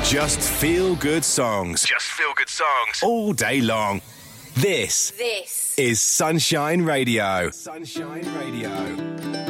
Just feel good songs. Just feel good songs. All day long. This is Sunshine Radio. Sunshine Radio.